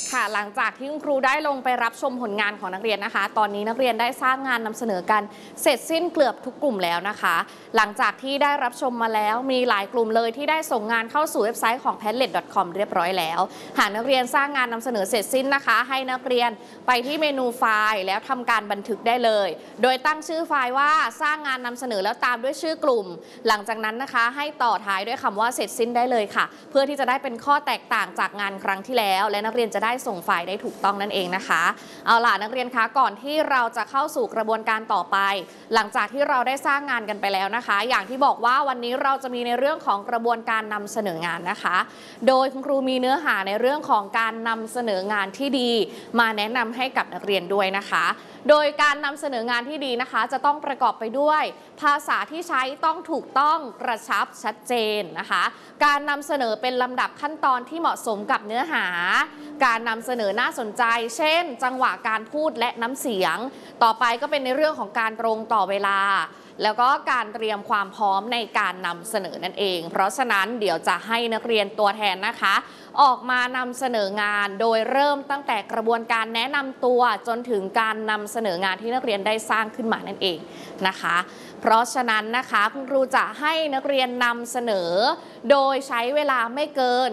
ค่ะหลังจากที่คุณครูได้ลงไปรับชมผลงานของนักเรียนนะคะตอนนี้นักเรียนได้สร้างงานนำเสนอกันเสร็จสิ้นเกือบทุกกลุ่มแล้วนะคะหลังจากที่ได้รับชมมาแล้วมีหลายกลุ่มเลยที่ได้ส่งงานเข้าสู่เว็บไซต์ของ padlet.com เรียบร้อยแล้วหากนักเรียนสร้างงานนำเสนอเสร็จสิ้นนะคะให้นักเรียนไปที่เมนูไฟล์แล้วทำการบันทึกได้เลยโดยตั้งชื่อไฟล์ว่าสร้างงานนำเสนอแล้วตามด้วยชื่อกลุ่มหลังจากนั้นนะคะให้ต่อท้ายด้วยคำว่าเสร็จสิ้นได้เลยค่ะเพื่อที่จะได้เป็นข้อแตกต่างจากงานครั้งที่แล้วและนักเรียนจะได้ส่งไฟล์ได้ถูกต้องนั่นเองนะคะเอาล่ะนักเรียนคะก่อนที่เราจะเข้าสู่กระบวนการต่อไปหลังจากที่เราได้สร้างงานกันไปแล้วนะคะอย่างที่บอกว่าวันนี้เราจะมีในเรื่องของกระบวนการนำเสนองานนะคะโดยคุณครูมีเนื้อหาในเรื่องของการนำเสนองานที่ดีมาแนะนำให้กับนักเรียนด้วยนะคะโดยการนำเสนองานที่ดีนะคะจะต้องประกอบไปด้วยภาษาที่ใช้ต้องถูกต้องกระชับชัดเจนนะคะการนำเสนอเป็นลำดับขั้นตอนที่เหมาะสมกับเนื้อหาการนำเสนอน่าสนใจเช่นจังหวะการพูดและน้ำเสียงต่อไปก็เป็นในเรื่องของการตรงต่อเวลาแล้วก็การเตรียมความพร้อมในการนำเสนอนั่นเองเพราะฉะนั้นเดี๋ยวจะให้นักเรียนตัวแทนนะคะออกมานำเสนองานโดยเริ่มตั้งแต่กระบวนการแนะนำตัวจนถึงการนำเสนองานที่นักเรียนได้สร้างขึ้นมานั่นเองนะคะเพราะฉะนั้นนะคะคุณครูจะให้นักเรียนนำเสนอโดยใช้เวลาไม่เกิน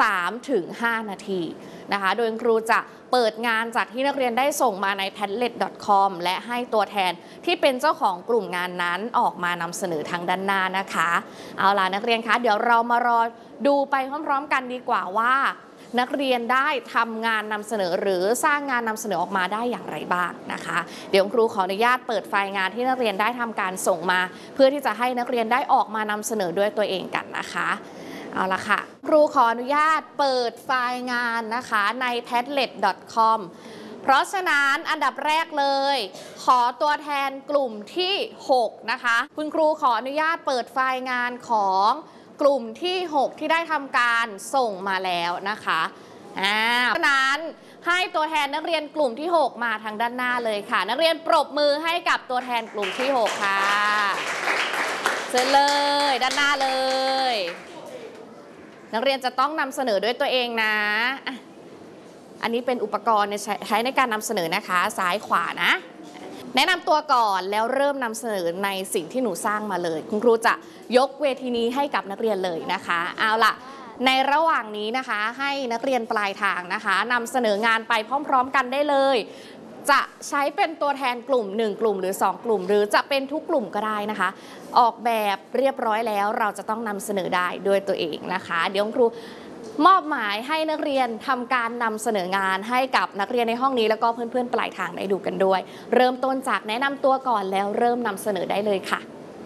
3-5 นาทีนะคะโดยครูจะเปิดงานจากที่นักเรียนได้ส่งมาใน padlet.com และให้ตัวแทนที่เป็นเจ้าของกลุ่มงานนั้นออกมานำเสนอทางด้านหน้านะคะเอาล่ะนักเรียนคะเดี๋ยวเรามารอดูไปพร้อมๆกันดีกว่าว่านักเรียนได้ทำงานนำเสนอหรือสร้างงานนำเสนอออกมาได้อย่างไรบ้างนะคะเดี๋ยวครูขออนุญาตเปิดไฟล์งานที่นักเรียนได้ทำการส่งมาเพื่อที่จะให้นักเรียนได้ออกมานำเสนอด้วยตัวเองกันนะคะเอาละค่ะครูขออนุญาตเปิดไฟล์งานนะคะใน padlet.com เพราะฉะนั้นอันดับแรกเลยขอตัวแทนกลุ่มที่6นะคะคุณครูขออนุญาตเปิดไฟล์งานของกลุ่มที่6ที่ได้ทำการส่งมาแล้วนะคะเพราะฉะนั้นให้ตัวแทนนักเรียนกลุ่มที่6มาทางด้านหน้าเลยค่ะนักเรียนปรบมือให้กับตัวแทนกลุ่มที่6ค่ะเชิญเลยด้านหน้าเลยนักเรียนจะต้องนำเสนอด้วยตัวเองนะอันนี้เป็นอุปกรณ์ใช้ในการนำเสนอนะคะซ้ายขวานะแนะนำตัวก่อนแล้วเริ่มนำเสนอในสิ่งที่หนูสร้างมาเลยคุณครูจะยกเวทีนี้ให้กับนักเรียนเลยนะคะเอาล่ะในระหว่างนี้นะคะให้นักเรียนปลายทางนะคะนำเสนองานไปพร้อมๆกันได้เลยจะใช้เป็นตัวแทนกลุ่ม1กลุ่มหรือ2กลุ่มหรือจะเป็นทุกกลุ่มก็ได้นะคะออกแบบเรียบร้อยแล้วเราจะต้องนำเสนอได้ด้วยตัวเองนะคะเดี๋ยวครูมอบหมายให้นักเรียนทำการนำเสนองานให้กับนักเรียนในห้องนี้แล้วก็เพื่อนๆปลายทางได้ดูกันด้วยเริ่มต้นจากแนะนำตัวก่อนแล้วเริ่มนำเสนอได้เลยค่ะ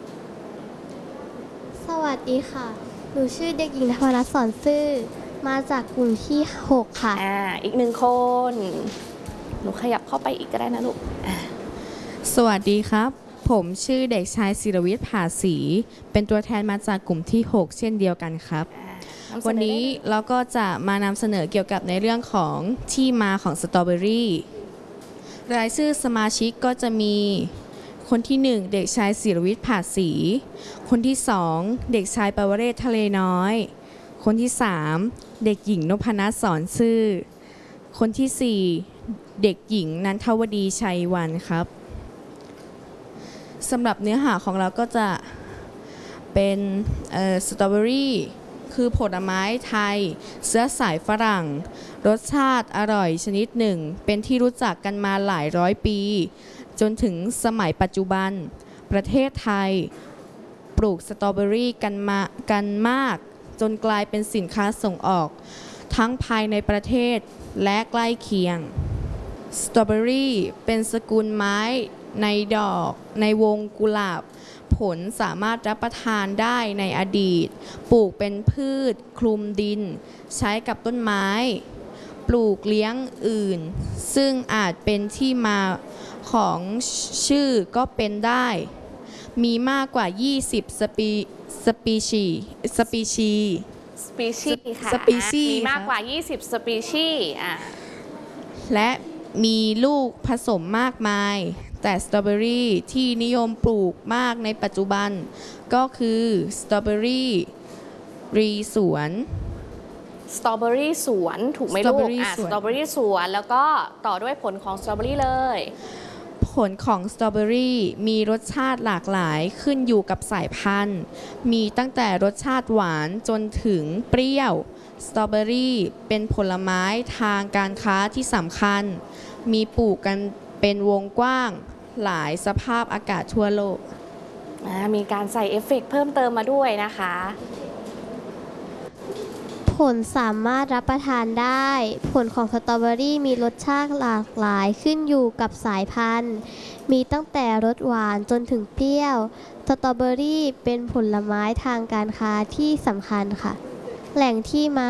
สวัสดีค่ะหนูชื่อเด็กหญิงธรรมรัตน์สอนซื่อมาจากกลุ่มที่6ค่ะอีก1คนหนูขยับเข้าไปอีกก็ได้นะลูกสวัสดีครับผมชื่อเด็กชายศิรวิทย์ผาศรีเป็นตัวแทนมาจากกลุ่มที่6เช่นเดียวกันครับวันนี้เราก็จะมานำเสนอเกี่ยวกับในเรื่องของที่มาของสตรอเบอรี่รายชื่อสมาชิกก็จะมีคนที่1เด็กชายศิรวิทย์ผาศรีคนที่2เด็กชายปวเรศทะเลน้อยคนที่3เด็กหญิงนพนัสสอนซื่อคนที่4เด็กหญิงนันทวดีชัยวันครับสำหรับเนื้อหาของเราก็จะเป็นสตรอเบอรี่คือผลไม้ไทยเชื้อสายฝรั่งรสชาติอร่อยชนิดหนึ่งเป็นที่รู้จักกันมาหลายร้อยปีจนถึงสมัยปัจจุบันประเทศไทยปลูกสตรอเบอรี่กันมากจนกลายเป็นสินค้าส่งออกทั้งภายในประเทศและใกล้เคียงสตรอเบอรี่เป็นสกุลไม้ในดอกในวงกุหลาบผลสามารถรับประทานได้ในอดีตปลูกเป็นพืชคลุมดินใช้กับต้นไม้ปลูกเลี้ยงอื่นซึ่งอาจเป็นที่มาของชื่อก็เป็นได้มีมากกว่า20สปีชีค่ะมีมากกว่า20สปีชีและมีลูกผสมมากมายแต่สตรอเบอรี่ที่นิยมปลูกมากในปัจจุบันก็คือสตรอเบอรี่รีสวนสตรอเบอรี่สวนถูกไหมลูก Strawberry สสวนตรอเบอรี่สวนแล้วก็ต่อด้วยผลของสตรอเบอรี่เลยผลของสตรอเบอรี่มีรสชาติหลากหลายขึ้นอยู่กับสายพันธุ์ มีตั้งแต่รสชาติหวานจนถึงเปรี้ยว สตรอเบอรี่เป็นผลไม้ทางการค้าที่สำคัญ มีปลูกกันเป็นวงกว้างหลายสภาพอากาศทั่วโลกมีการใส่เอฟเฟกต์เพิ่มเติมมาด้วยนะคะผลสามารถรับประทานได้ ผลของสตรอเบอรี่มีรสชาติหลากหลายขึ้นอยู่กับสายพันธุ์ มีตั้งแต่รสหวานจนถึงเปรี้ยว สตรอเบอรี่เป็นผลไม้ทางการค้าที่สำคัญค่ะ แหล่งที่มา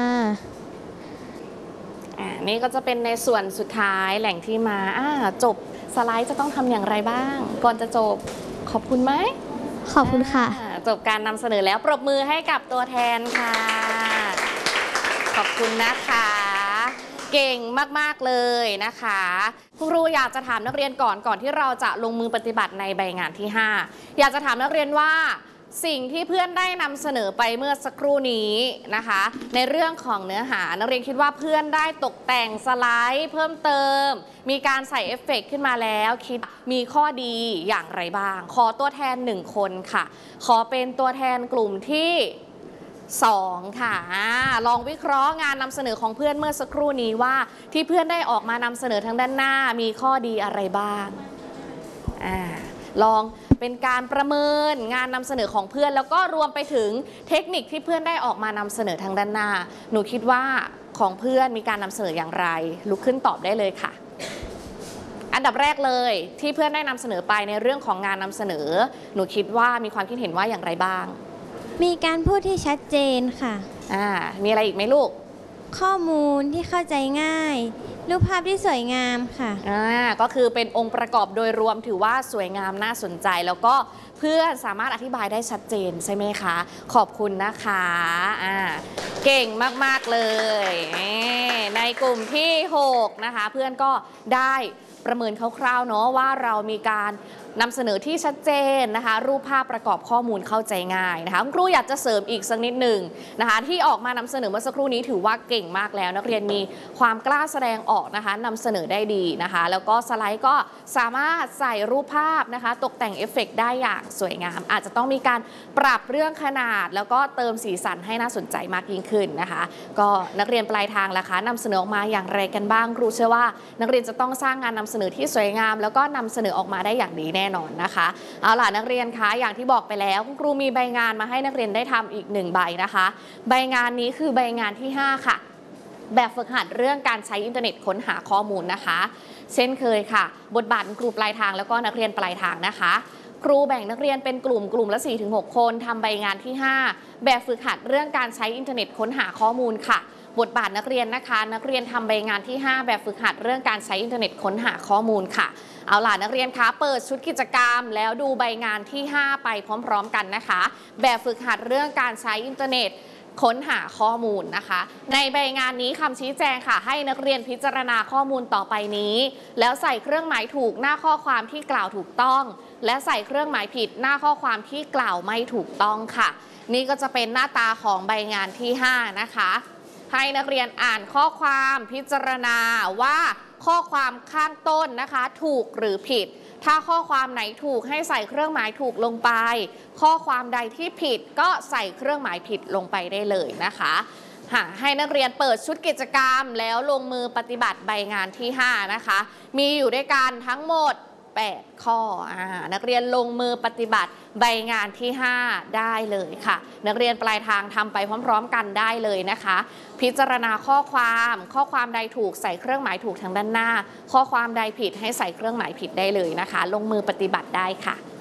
นี่ก็จะเป็นในส่วนสุดท้ายแหล่งที่มาจบสไลด์จะต้องทำอย่างไรบ้าง ก่อนจะจบขอบคุณไหมขอบคุณค่ะจบการนำเสนอแล้วปรบมือให้กับตัวแทนค่ะ ขอบคุณนะคะ เก่งมากๆเลยนะคะคุณครูอยากจะถามนักเรียนก่อนที่เราจะลงมือปฏิบัติในใบงานที่ 5 อยากจะถามนักเรียนว่าสิ่งที่เพื่อนได้นำเสนอไปเมื่อสักครู่นี้นะคะ ในเรื่องของเนื้อหานักเรียนคิดว่าเพื่อนได้ตกแต่งสไลด์เพิ่มเติม มีการใส่เอฟเฟกต์ขึ้นมาแล้วคิดมีข้อดีอย่างไรบ้าง ขอตัวแทน1คนค่ะ ขอเป็นตัวแทนกลุ่มที่2ค่ะลองวิเคราะห์งานนำเสนอของเพื่อนเมื่อสักครู่นี้ว่าที่เพื่อนได้ออกมานำเสนอทางด้านหน้ามีข้อดีอะไรบ้างลองเป็นการประเมินงานนำเสนอของเพื่อนแล้วก็รวมไปถึงเทคนิคที่เพื่อนได้ออกมานำเสนอทางด้านหน้าหนูคิดว่าของเพื่อนมีการนำเสนออย่างไรลุกขึ้นตอบได้เลยค่ะ อันดับแรกเลยที่เพื่อนได้นำเสนอไปในเรื่องของงานนำเสนอหนูคิดว่ามีความคิดเห็นว่าอย่างไรบ้างมีการพูดที่ชัดเจนค่ะมีอะไรอีกไหมลูกข้อมูลที่เข้าใจง่าย รูปภาพที่สวยงามค่ะก็คือเป็นองค์ประกอบโดยรวมถือว่าสวยงามน่าสนใจแล้วก็เพื่อนสามารถอธิบายได้ชัดเจนใช่ไหมคะขอบคุณนะคะเก่งมากๆเลยในกลุ่มที่6นะคะเพื่อนก็ได้ประเมินคร่าวๆเนาะว่าเรามีการนำเสนอที่ชัดเจนนะคะรูปภาพประกอบข้อมูลเข้าใจง่ายนะคะคุณครูอยากจะเสริมอีกสักนิดหนึ่งนะคะที่ออกมานำเสนอเมื่อสักครู่นี้ถือว่าเก่งมากแล้วนักเรียนมีความกล้าแสดงออกนะคะนำเสนอได้ดีนะคะแล้วก็สไลด์ก็สามารถใส่รูปภาพนะคะตกแต่งเอฟเฟกต์ได้อย่างสวยงามอาจจะต้องมีการปรับเรื่องขนาดแล้วก็เติมสีสันให้น่าสนใจมากยิ่งขึ้นนะคะก็นักเรียนปลายทางล่ะคะนำเสนอออกมาอย่างไรกันบ้างครูเชื่อว่านักเรียนจะต้องสร้างงานนำเสนอที่สวยงามแล้วก็นำเสนอออกมาได้อย่างดีแน่นอนนะคะเอาล่ะนักเรียนคะอย่างที่บอกไปแล้วคุณครูมีใบงานมาให้นักเรียนได้ทำอีก1ใบนะคะใบงานนี้คือใบงานที่5ค่ะแบบฝึกหัดเรื่องการใช้อินเทอร์เน็ตค้นหาข้อมูลนะคะเช่นเคยค่ะบทบาทครูปลายทางแล้วก็นักเรียนปลายทางนะคะครูแบ่งนักเรียนเป็นกลุ่มละ 4-6 คนทำใบงานที่5แบบฝึกหัดเรื่องการใช้อินเทอร์เน็ตค้นหาข้อมูลค่ะบทบาทนักเรียนนะคะนักเรียนทำใบงานที่5แบบฝึกหัดเรื่องการใช้อินเทอร์เน็ตค้นหาข้อมูลค่ะเอาล่ะนักเรียนคะเปิดชุดกิจกรรมแล้วดูใบงานที่5ไปพร้อมๆกันนะคะแบบฝึกหัดเรื่องการใช้อินเทอร์เน็ตค้นหาข้อมูลนะคะในใบงานนี้คำชี้แจงค่ะให้นักเรียนพิจารณาข้อมูลต่อไปนี้แล้วใส่เครื่องหมายถูกหน้าข้อความที่กล่าวถูกต้องและใส่เครื่องหมายผิดหน้าข้อความที่กล่าวไม่ถูกต้องค่ะนี่ก็จะเป็นหน้าตาของใบงานที่5นะคะให้นักเรียนอ่านข้อความพิจารณาว่าข้อความข้างต้นนะคะถูกหรือผิดถ้าข้อความไหนถูกให้ใส่เครื่องหมายถูกลงไปข้อความใดที่ผิดก็ใส่เครื่องหมายผิดลงไปได้เลยนะคะให้นักเรียนเปิดชุดกิจกรรมแล้วลงมือปฏิบัติใบงานที่5นะคะมีอยู่ด้วยกันทั้งหมด8ข้อนักเรียนลงมือปฏิบัติใบงานที่5ได้เลยค่ะนักเรียนปลายทางทำไปพร้อมๆกันได้เลยนะคะพิจารณาข้อความใดถูกใส่เครื่องหมายถูกทางด้านหน้าข้อความใดผิดให้ใส่เครื่องหมายผิดได้เลยนะคะลงมือปฏิบัติได้ค่ะ